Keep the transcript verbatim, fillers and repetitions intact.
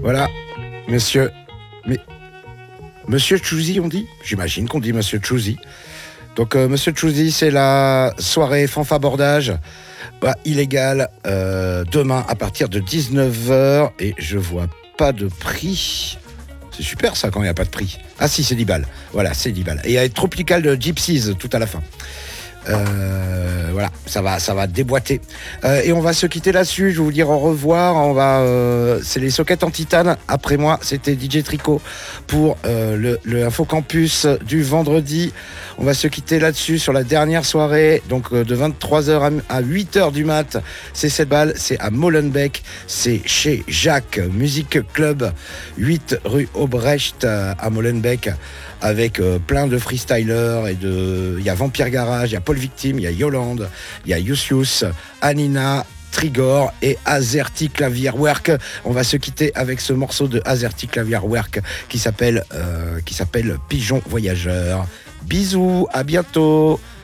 Voilà, monsieur. Mais. Monsieur Chouzi, on dit? J'imagine qu'on dit Monsieur Chouzi. Donc, euh, Monsieur Chouzi, c'est la soirée fanfabordage bah, illégale euh, demain à partir de dix-neuf heures. Et je vois pas de prix. C'est super ça quand il n'y a pas de prix. Ah si, c'est dix balles. Voilà, c'est dix balles. Et il y a Tropical de Gypsies tout à la fin. Euh, voilà, ça va, ça va déboîter. Euh, et on va se quitter là-dessus. Je vais vous dire au revoir. On va, euh, c'est les sockets en titane. Après moi, c'était D J Tricot pour euh, le, le Infocampus du vendredi. On va se quitter là-dessus sur la dernière soirée, donc euh, de vingt-trois heures à huit heures du mat. C'est sept balles, c'est à Molenbeek, c'est chez Jacques Music Club, huit rue Aubrecht euh, à Molenbeek, avec euh, plein de freestylers et de. Il y a Vampire Garage, il y a Paul Victime, il y a Yolande, il y a Yusius, Anina, Trigor et Azerty Klavierwerk. On va se quitter avec ce morceau de Azerty Klavierwerk qui s'appelle euh, qui s'appelle Pigeon Voyageur. Bisous, à bientôt.